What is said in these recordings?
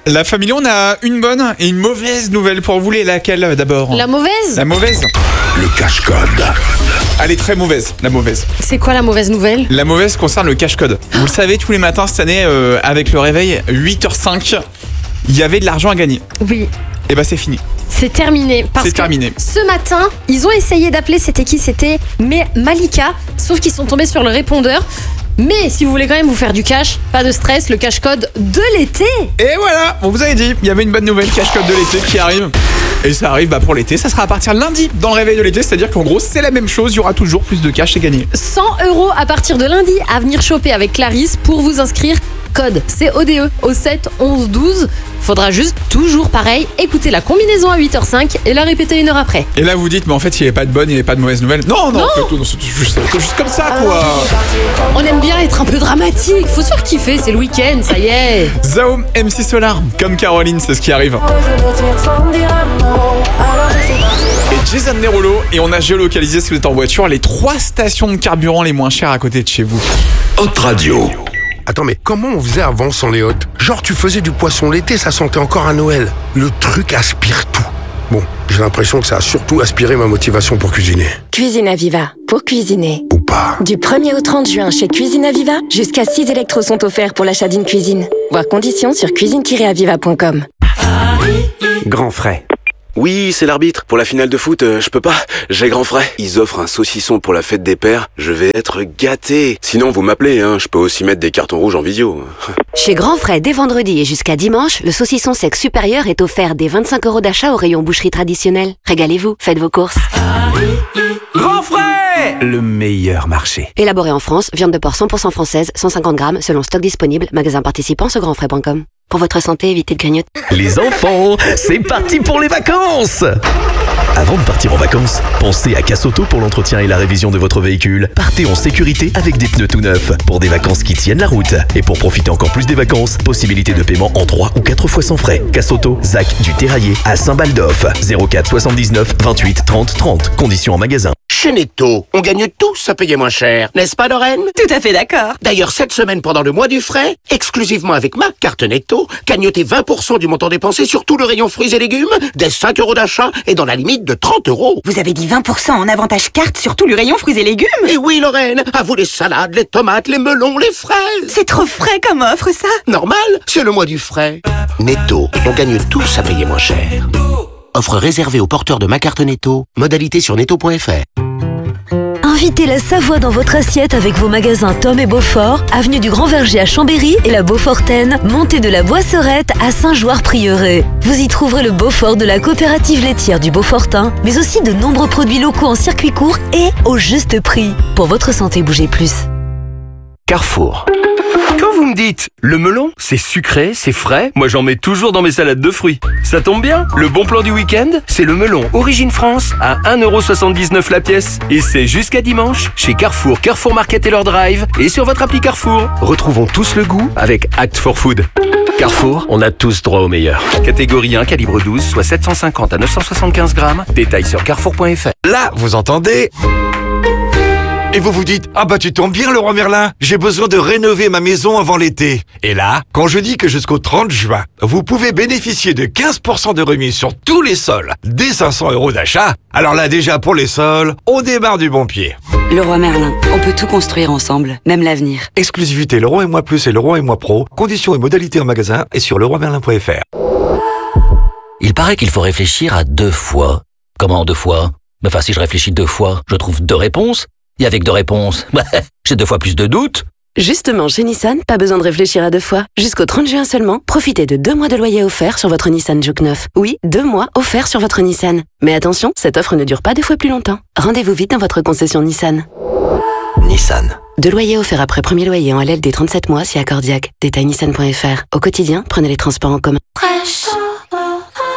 La famille, on a une bonne et une mauvaise nouvelle pour vous. Laquelle d'abord? La mauvaise? La mauvaise. Le cache-code. Elle est très mauvaise, la mauvaise. C'est quoi la mauvaise nouvelle? La mauvaise concerne le cache-code. Vous le savez, tous les matins cette année, avec le réveil, 8h05, il y avait de l'argent à gagner. Oui. Et bah c'est fini. C'est terminé. C'est terminé. Ce matin, ils ont essayé d'appeler, c'était qui? C'était Malika, sauf qu'ils sont tombés sur le répondeur. Mais si vous voulez quand même vous faire du cash, pas de stress, le cache-code de l'été. Et voilà, on vous avait dit, il y avait une bonne nouvelle, cache-code de l'été qui arrive. Et ça arrive pour l'été, ça sera à partir de lundi dans le réveil de l'été, c'est-à-dire qu'en gros c'est la même chose, il y aura toujours plus de cash à gagner. 100 € à partir de lundi à venir choper avec Clarisse. Pour vous inscrire, code CODE au 7 11 12. Faudra juste, toujours pareil, écouter la combinaison à 8h05 et la répéter 1 heure après. Et là vous dites, mais en fait il n'y avait pas de bonne, il n'y avait pas de mauvaise nouvelle. Non, en fait, c'est juste comme ça quoi. On aime bien être un peu dramatique, faut se faire kiffer, c'est le week-end, ça y est. Zao, MC Solar, comme Caroline, c'est ce qui arrive. Et Jason Derulo, et on a géolocalisé, si vous êtes en voiture, les 3 stations de carburant les moins chères à côté de chez vous. Hot Radio. Attends, mais comment on faisait avant sans les hôtes? Genre, tu faisais du poisson l'été, ça sentait encore à Noël. Le truc aspire tout. Bon, j'ai l'impression que ça a surtout aspiré ma motivation pour cuisiner. Cuisine Aviva, pour cuisiner. Ou pas. Du 1er au 30 juin chez Cuisine Aviva, jusqu'à 6 électros sont offerts pour l'achat d'une cuisine. Voir conditions sur cuisine-aviva.com. Grand frais. Oui, c'est l'arbitre. Pour la finale de foot, je peux pas. J'ai grand frais. Ils offrent un saucisson pour la fête des pères. Je vais être gâté. Sinon, vous m'appelez, hein. Je peux aussi mettre des cartons rouges en visio. Chez Grand Frais, dès vendredi et jusqu'à dimanche, le saucisson sec supérieur est offert dès 25 € d'achat au rayon boucherie traditionnelle. Régalez-vous, faites vos courses. Grand frais, le meilleur marché. Élaboré en France, viande de porc 100% française, 150 grammes, selon stock disponible, magasin participant sur grandfrais.com. Pour votre santé, évitez de grignoter. Les enfants, c'est parti pour les vacances! Avant de partir en vacances, pensez à Cassauto pour l'entretien et la révision de votre véhicule. Partez en sécurité avec des pneus tout neufs pour des vacances qui tiennent la route. Et pour profiter encore plus des vacances, possibilité de paiement en 3 ou 4 fois sans frais. Cassauto, ZAC du Terraillé à Saint-Baldoff. 04 79 28 30 30. Conditions en magasin. Chez Netto, on gagne tous à payer moins cher, n'est-ce pas Lorraine? Tout à fait d'accord. D'ailleurs, cette semaine, pendant le mois du frais, exclusivement avec ma carte Netto, gagnotez 20% du montant dépensé sur tout le rayon fruits et légumes, dès 5 € d'achat et dans la limite de 30 €. Vous avez dit 20% en avantage carte sur tout le rayon fruits et légumes? Et oui Lorraine, à vous les salades, les tomates, les melons, les fraises. C'est trop frais comme offre ça. Normal, c'est le mois du frais. Netto, on gagne tous à payer moins cher. Offre réservée aux porteurs de ma carte Netto, modalité sur netto.fr. Invitez la Savoie dans votre assiette avec vos magasins Tom et Beaufort, avenue du Grand Verger à Chambéry et la Beaufortaine, montée de la Boisserette à Saint-Joire-Prieuré. Vous y trouverez le Beaufort de la coopérative laitière du Beaufortin, mais aussi de nombreux produits locaux en circuit court et au juste prix. Pour votre santé, bougez plus. Carrefour. Quand vous me dites, le melon, c'est sucré, c'est frais, moi j'en mets toujours dans mes salades de fruits. Ça tombe bien, le bon plan du week-end, c'est le melon Origine France à 1,79 € la pièce. Et c'est jusqu'à dimanche, chez Carrefour, Carrefour Market et leur drive, et sur votre appli Carrefour. Retrouvons tous le goût avec Act for Food. Carrefour, on a tous droit au meilleur. Catégorie 1, calibre 12, soit 750 à 975 grammes. Détails sur carrefour.fr. Là, vous entendez ? Et vous vous dites, ah bah tu tombes bien Leroy Merlin, j'ai besoin de rénover ma maison avant l'été. Et là, quand je dis que jusqu'au 30 juin, vous pouvez bénéficier de 15% de remise sur tous les sols, dès 500 € d'achat, alors là déjà pour les sols, on démarre du bon pied. Leroy Merlin, on peut tout construire ensemble, même l'avenir. Exclusivité Leroy et Moi Plus et Leroy et Moi Pro, conditions et modalités en magasin et sur leroymerlin.fr. Il paraît qu'il faut réfléchir à 2 fois. Comment 2 fois? Enfin, si je réfléchis 2 fois, je trouve 2 réponses. Et avec 2 réponses, j'ai 2 fois plus de doutes. Justement, chez Nissan, pas besoin de réfléchir à 2 fois. Jusqu'au 30 juin seulement, profitez de 2 mois de loyer offert sur votre Nissan Juke 9. Oui, 2 mois offerts sur votre Nissan. Mais attention, cette offre ne dure pas 2 fois plus longtemps. Rendez-vous vite dans votre concession Nissan. Nissan. 2 loyers offerts après premier loyer en LLD 37 mois si accordiaque. Détail nissan.fr. Au quotidien, prenez les transports en commun.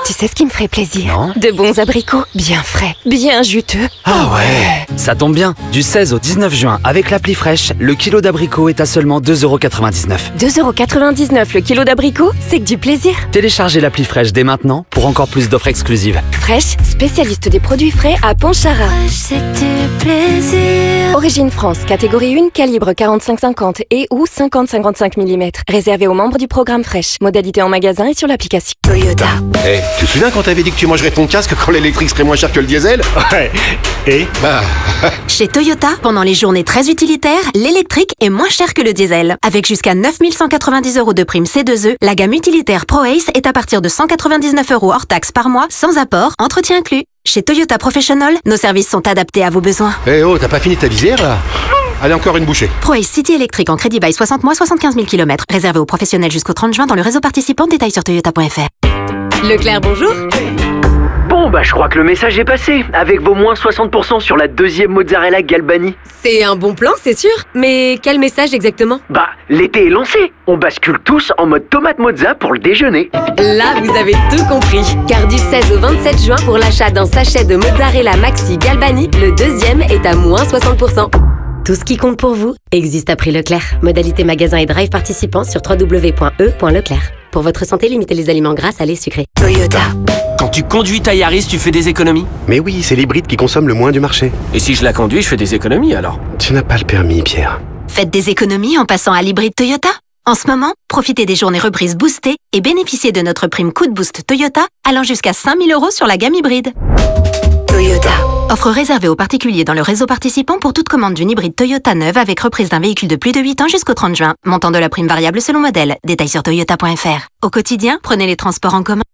Tu sais ce qui me ferait plaisir? Non. De bons abricots, bien frais, bien juteux. Ah ouais. Ça tombe bien. Du 16 au 19 juin, avec l'appli fraîche, le kilo d'abricots est à seulement 2,99 €. 2,99 € le kilo d'abricots, c'est que du plaisir. Téléchargez l'appli fraîche dès maintenant pour encore plus d'offres exclusives. Fraîche, spécialiste des produits frais à Pontcharra. C'est du plaisir. Origine France, catégorie 1, calibre 45-50 et ou 50-55 mm. Réservé aux membres du programme Fraîche. Modalité en magasin et sur l'application. Toyota. Eh, tu te souviens quand t'avais dit que tu mangerais ton casque quand l'électrique serait moins cher que le diesel? Ouais. Et Bah... Chez Toyota, pendant les journées très utilitaires, l'électrique est moins cher que le diesel. Avec jusqu'à 9 190 € de prime C2E, la gamme utilitaire ProAce est à partir de 199 € hors taxe par mois, sans apport, entretien inclus. Chez Toyota Professional, nos services sont adaptés à vos besoins. Eh oh, t'as pas fini ta visière là? Allez, encore une bouchée. ProAce City électrique en crédit bail 60 mois, 75 000 km. Réservé aux professionnels jusqu'au 30 juin dans le réseau participant. Détails sur toyota.fr. Leclerc, bonjour. Bon, je crois que le message est passé, avec vos moins 60% sur la deuxième mozzarella Galbani. C'est un bon plan, c'est sûr. Mais quel message exactement? L'été est lancé. On bascule tous en mode tomate mozza pour le déjeuner. Là, vous avez tout compris. Car du 16 au 27 juin, pour l'achat d'un sachet de mozzarella Maxi Galbani, le deuxième est à moins 60%. Tout ce qui compte pour vous existe à prix Leclerc. Modalité magasin et drive participants sur www.e.leclerc. Pour votre santé, limitez les aliments gras, salés, sucrés. Toyota. Quand tu conduis ta Yaris, tu fais des économies? Mais oui, c'est l'hybride qui consomme le moins du marché. Et si je la conduis, je fais des économies alors? Tu n'as pas le permis, Pierre. Faites des économies en passant à l'hybride Toyota. En ce moment, profitez des journées reprises boostées et bénéficiez de notre prime coup de boost Toyota allant jusqu'à 5 000 € sur la gamme hybride. Toyota. Offre réservée aux particuliers dans le réseau participant pour toute commande d'une hybride Toyota neuve avec reprise d'un véhicule de plus de 8 ans jusqu'au 30 juin. Montant de la prime variable selon modèle. Détails sur toyota.fr. Au quotidien, prenez les transports en commun.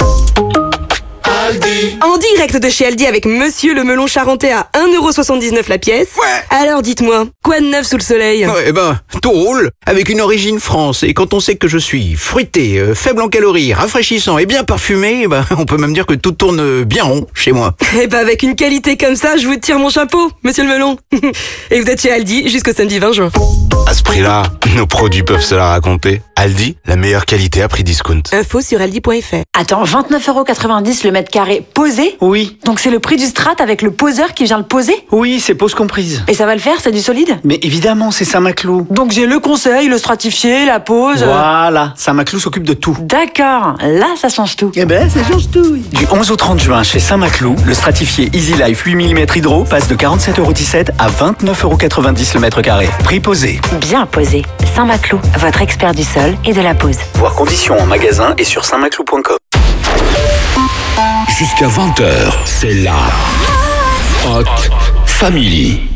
En direct de chez Aldi avec Monsieur le melon charentais à 1,79 € la pièce. Ouais. Alors dites-moi, quoi de neuf sous le soleil? Tout roule avec une origine France. Et quand on sait que je suis fruité, faible en calories, rafraîchissant et bien parfumé, on peut même dire que tout tourne bien rond chez moi. Avec une qualité comme ça, je vous tire mon chapeau, Monsieur le melon. Et vous êtes chez Aldi jusqu'au samedi 20 juin. À ce prix-là, nos produits peuvent se la raconter. Aldi, la meilleure qualité à prix discount. Info sur aldi.fr. Attends, 29,90 € le mètre carré posé? Oui. Donc c'est le prix du strat avec le poseur qui vient le poser? Oui, c'est pose comprise. Et ça va le faire, c'est du solide? Mais évidemment, c'est Saint-Maclou. Donc j'ai le conseil, le stratifié, la pose... Voilà, Saint-Maclou s'occupe de tout. D'accord, là ça change tout. Ça change tout. Du 11 au 30 juin chez Saint-Maclou, le stratifié Easy Life 8 mm hydro passe de 47,17 € à 29,90 € le mètre carré. Prix posé. Bien posé. Saint-Maclou, votre expert du sol et de la pose. Voir conditions en magasin et sur saintmaclou.com. Jusqu'à 20h, c'est la Hot Family.